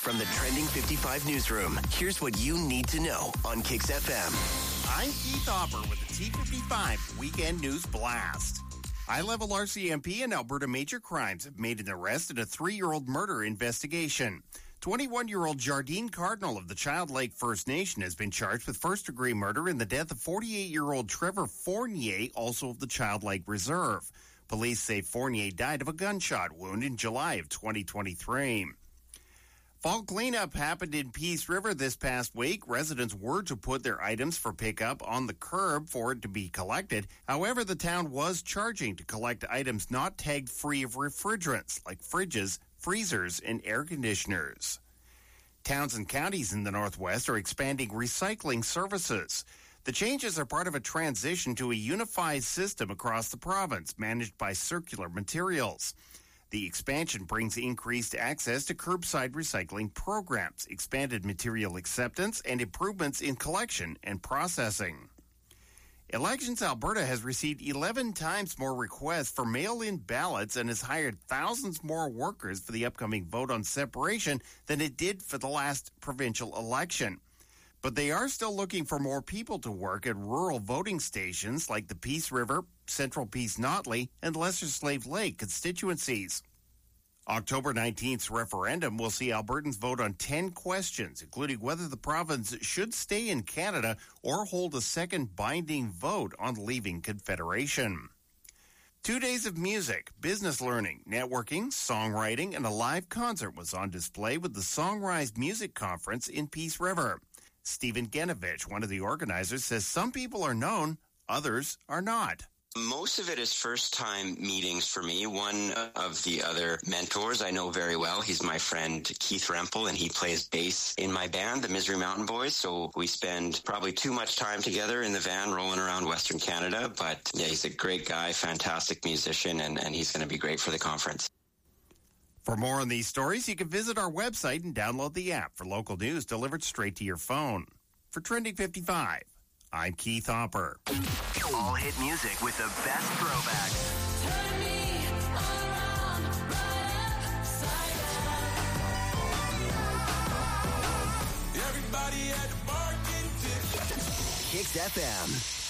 From the Trending 55 newsroom, here's what you need to know on Kix FM. I'm Keith Hopper with the T55 Weekend News Blast. High-level RCMP and Alberta Major Crimes have made an arrest in a 3-year-old murder investigation. 21-year-old Jardine Cardinal of the Child Lake First Nation has been charged with first-degree murder in the death of 48-year-old Trevor Fournier, also of the Child Lake Reserve. Police say Fournier died of a gunshot wound in July of 2023. Fall cleanup happened in Peace River this past week. Residents were to put their items for pickup on the curb for it to be collected. However, the town was charging to collect items not tagged free of refrigerants, like fridges, freezers, and air conditioners. Towns and counties in the Northwest are expanding recycling services. The changes are part of a transition to a unified system across the province, managed by Circular Materials. The expansion brings increased access to curbside recycling programs, expanded material acceptance, and improvements in collection and processing. Elections Alberta has received 11 times more requests for mail-in ballots and has hired thousands more workers for the upcoming vote on separation than it did for the last provincial election. But they are still looking for more people to work at rural voting stations like the Peace River, Central Peace Notley, and Lesser Slave Lake constituencies. October 19th's referendum will see Albertans vote on 10 questions, including whether the province should stay in Canada or hold a second binding vote on leaving Confederation. 2 days of music, business learning, networking, songwriting, and a live concert was on display with the Songrise Music Conference in Peace River. Stephen Genovich, one of the organizers, says some people are known, others are not. Most of it is first-time meetings for me. One of the other mentors I know very well, he's my friend Keith Rempel, and he plays bass in my band, the Misery Mountain Boys. So we spend probably too much time together in the van rolling around Western Canada. But yeah, he's a great guy, fantastic musician, and he's going to be great for the conference. For more on these stories, you can visit our website and download the app for local news delivered straight to your phone. For Trending 55, I'm Keith Hopper. All hit music with the best throwbacks. Turn me around, right upside down. Everybody at the bar getting tipsy. Kix FM.